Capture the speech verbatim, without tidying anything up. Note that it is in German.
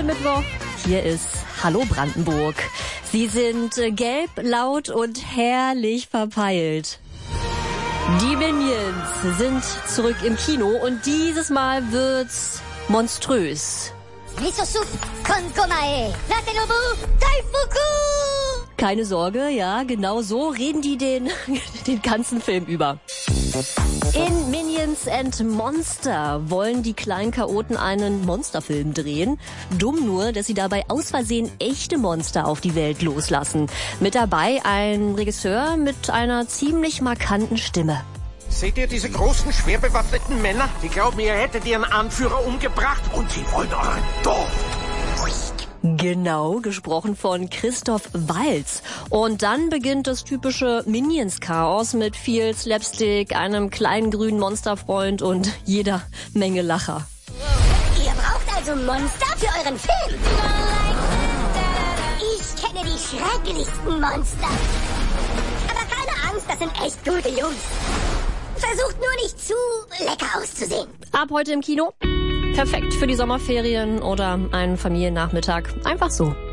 Mittwoch. Hier ist Hallo Brandenburg. Sie sind gelb, laut und herrlich verpeilt. Die Minions sind zurück im Kino und dieses Mal wird's monströs. Keine Sorge, ja, genau so reden die den, den ganzen Film über. In Minions and Monster wollen die kleinen Chaoten einen Monsterfilm drehen. Dumm nur, dass sie dabei aus Versehen echte Monster auf die Welt loslassen. Mit dabei ein Regisseur mit einer ziemlich markanten Stimme. Seht ihr diese großen, schwer bewaffneten Männer? Die glauben, ihr hättet ihren Anführer umgebracht und sie wollen euren Dorf. Genau, gesprochen von Christoph Waltz. Und dann beginnt das typische Minions-Chaos mit viel Slapstick, einem kleinen grünen Monsterfreund und jeder Menge Lacher. Ihr braucht also Monster für euren Film? Ich kenne die schrecklichsten Monster. Aber keine Angst, das sind echt gute Jungs. Versucht nur nicht zu lecker auszusehen. Ab heute im Kino. Perfekt für die Sommerferien oder einen Familiennachmittag. Einfach so.